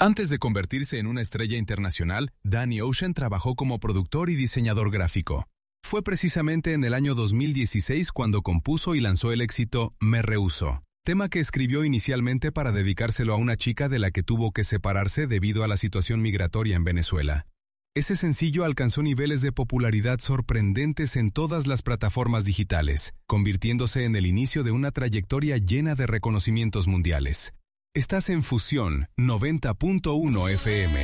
Antes de convertirse en una estrella internacional, Danny Ocean trabajó como productor y diseñador gráfico. Fue precisamente en el año 2016 cuando compuso y lanzó el éxito Me Rehúso, tema que escribió inicialmente para dedicárselo a una chica de la que tuvo que separarse debido a la situación migratoria en Venezuela. Ese sencillo alcanzó niveles de popularidad sorprendentes en todas las plataformas digitales, convirtiéndose en el inicio de una trayectoria llena de reconocimientos mundiales. Estás en Fusión 90.1 FM.